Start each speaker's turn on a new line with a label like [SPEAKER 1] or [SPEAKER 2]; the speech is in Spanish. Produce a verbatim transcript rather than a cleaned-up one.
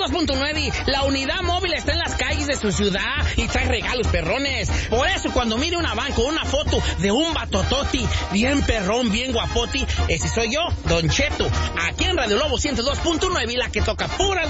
[SPEAKER 1] dos punto nueve, la unidad móvil está en las calles de su ciudad y trae regalos perrones. Por eso, cuando mire una banco, una foto de un batototi, bien perrón, bien guapoti, ese soy yo, Don Cheto, aquí en Radio Lobo ciento dos punto nueve, la que toca puras